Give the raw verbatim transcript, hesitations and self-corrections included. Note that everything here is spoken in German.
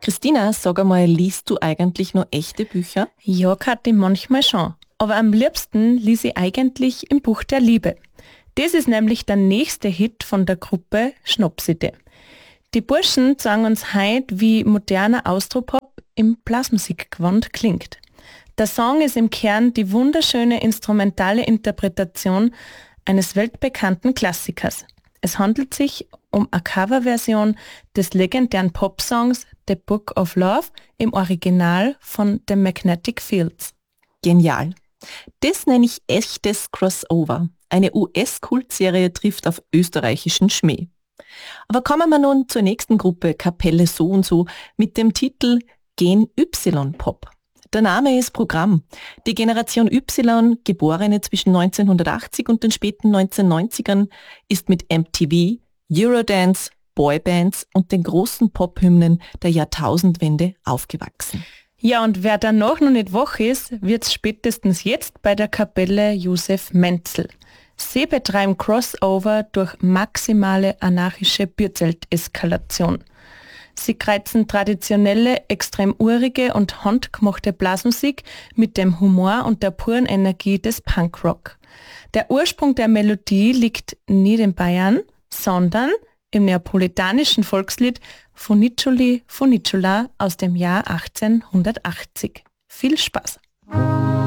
Christina, sag einmal, liest du eigentlich noch echte Bücher? Ja, Kathi, manchmal schon. Aber am liebsten lese ich eigentlich im Buch der Liebe. Das ist nämlich der nächste Hit von der Gruppe Schnapsidee. Die Burschen sagen uns heute, wie moderner Austropop im Blasmusikgewand klingt. Der Song ist im Kern die wunderschöne instrumentale Interpretation eines weltbekannten Klassikers. Es handelt sich um eine Coverversion des legendären Popsongs The Book of Love im Original von The Magnetic Fields. Genial. Das nenne ich echtes Crossover. Eine U S-Kultserie trifft auf österreichischen Schmäh. Aber kommen wir nun zur nächsten Gruppe, Kapelle so und so, mit dem Titel Gen Y-Pop. Der Name ist Programm. Die Generation Y, Geborene zwischen neunzehnhundertachtzig und den späten neunzehnhundertneunzigern, ist mit M T V, Eurodance, Boybands und den großen Pophymnen der Jahrtausendwende aufgewachsen. Ja, und wer danach noch nicht wach ist, wird's spätestens jetzt bei der Kapelle Josef Menzel. Sie betreiben Crossover durch maximale anarchische Bierzelt-Eskalation. Sie kreuzen traditionelle, extrem urige und handgemachte Blasmusik mit dem Humor und der puren Energie des Punkrock. Der Ursprung der Melodie liegt nicht in Bayern, sondern im neapolitanischen Volkslied Funiculi Funicula aus dem Jahr achtzehnhundertachtzig. Viel Spaß!